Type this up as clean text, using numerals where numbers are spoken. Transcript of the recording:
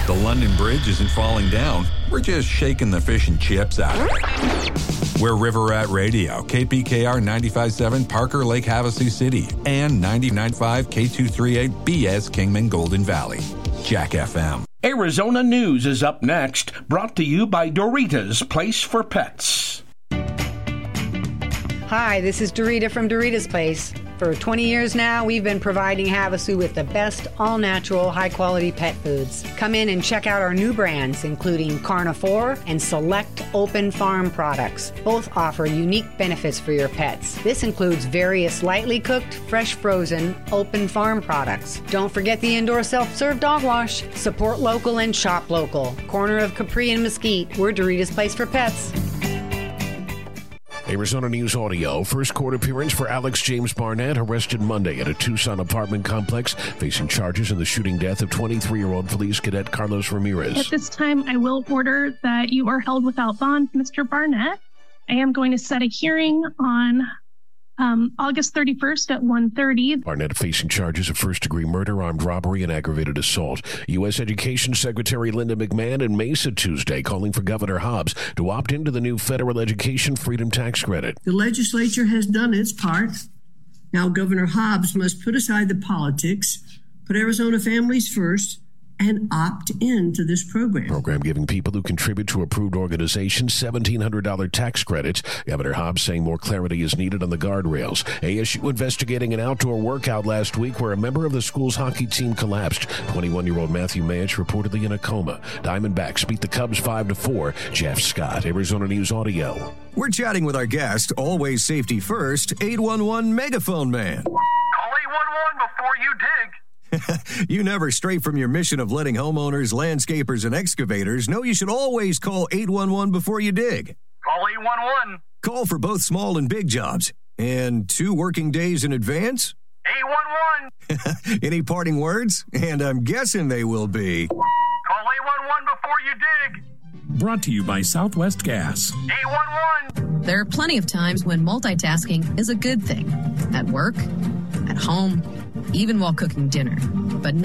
The London Bridge isn't falling down. We're just shaking the fish and chips out of it. We're River Rat Radio, KPKR 95.7 Parker Lake Havasu City, and 99.5 K238 BS Kingman Golden Valley. Jack FM. Arizona News is up next, brought to you by Doritos Place for Pets. Hi, this is Dorita from Dorita's Place. For 20 years now, we've been providing Havasu with the best all-natural, high-quality pet foods. Come in and check out our new brands, including Carnivore and select open farm products. Both offer unique benefits for your pets. This includes various lightly cooked, fresh frozen, open farm products. Don't forget the indoor self-serve dog wash. Support local and shop local. Corner of Capri and Mesquite, we're Dorita's Place for Pets. Arizona News Audio. First court appearance for Alex James Barnett, arrested Monday at a Tucson apartment complex, facing charges in the shooting death of 23-year-old police cadet Carlos Ramirez. At this time, I will order that you are held without bond, Mr. Barnett. I am going to set a hearing on August 31st at 1:30. Barnett facing charges of first-degree murder, armed robbery, and aggravated assault. U.S. Education Secretary Linda McMahon in Mesa Tuesday calling for Governor Hobbs to opt into the new federal education freedom tax credit. The legislature has done its part. Now Governor Hobbs must put aside the politics, put Arizona families first, and opt into this program. Program giving people who contribute to approved organizations $1,700 tax credits. Governor Hobbs saying more clarity is needed on the guardrails. ASU investigating an outdoor workout last week where a member of the school's hockey team collapsed. 21-year-old Matthew Manch reportedly in a coma. Diamondbacks beat the Cubs 5-4. Jeff Scott, Arizona News Audio. We're chatting with our guest, always safety first, 811 Megaphone Man. Call 811 before you dig. You never stray from your mission of letting homeowners, landscapers, and excavators know you should always call 811 before you dig. Call 811. Call for both small and big jobs. And 2 working days in advance? 811. Any parting words? And I'm guessing they will be... Call 811 before you dig. Brought to you by Southwest Gas. 811. There are plenty of times when multitasking is a good thing. At work, at home, even while cooking dinner. But